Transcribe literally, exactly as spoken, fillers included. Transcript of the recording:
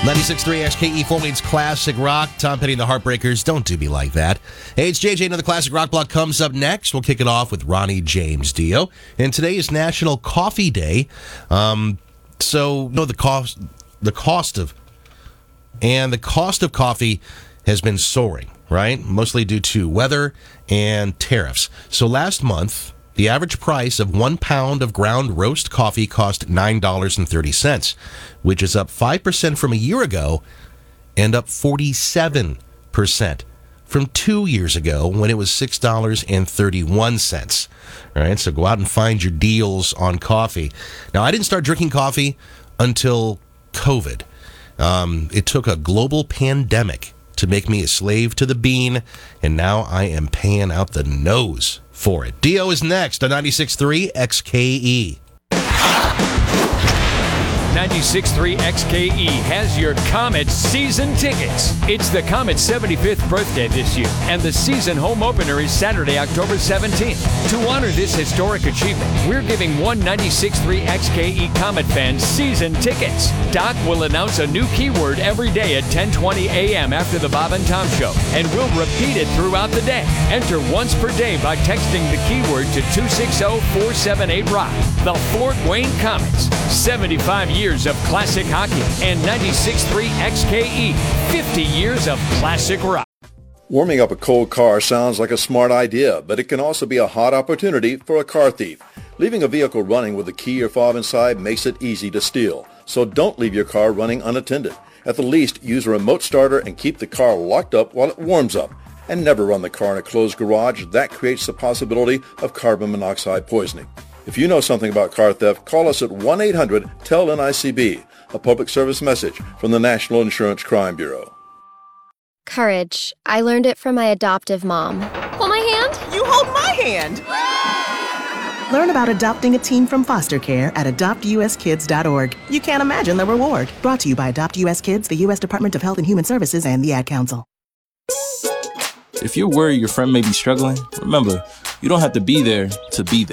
ninety-six point three X K E, Fort Wayne's Classic Rock. Tom Petty and the Heartbreakers. Don't do me like that. Hey, it's J J. Another Classic Rock block comes up next. We'll kick it off with Ronnie James Dio. And today is National Coffee Day. Um, so, you know, the cost, the cost of, and the cost of coffee has been soaring, right? Mostly due to weather and tariffs. So last month, the average price of one pound of ground roast coffee cost nine dollars and thirty cents, which is up five percent from a year ago and up forty-seven percent from two years ago when it was six dollars and thirty-one cents. All right, so go out and find your deals on coffee. Now, I didn't start drinking coffee until COVID. Um, it took a global pandemic to make me a slave to the bean, and now I am paying out the nose for it. Dio is next on ninety-six point three X K E. ninety-six point three X K E has your Comets season tickets. It's the Comets' seventy-fifth birthday this year, and the season home opener is Saturday, October seventeenth. To honor this historic achievement, we're giving one ninety-six point three X K E Comet fan season tickets. Doc will announce a new keyword every day at ten twenty a.m. after the Bob and Tom Show, and we'll repeat it throughout the day. Enter once per day by texting the keyword to two six zero, four seven eight, ROCK. The Fort Wayne Comets, seventy-five years of classic hockey, and ninety-six point three X K E, fifty years of classic rock. Warming up a cold car sounds like a smart idea, but it can also be a hot opportunity for a car thief. Leaving a vehicle running with a key or fob inside makes it easy to steal. So don't leave your car running unattended. At the least, use a remote starter and keep the car locked up while it warms up. And never run the car in a closed garage. That creates the possibility of carbon monoxide poisoning. If you know something about car theft, call us at one eight hundred T E L N I C B, a public service message from the National Insurance Crime Bureau. Courage. I learned it from my adoptive mom. Hold my hand. You hold my hand. Learn about adopting a teen from foster care at adopt u s kids dot org. You can't imagine the reward. Brought to you by Adopt U S Kids, the U S Department of Health and Human Services, and the Ad Council. If you're worried your friend may be struggling, remember, you don't have to be there to be there.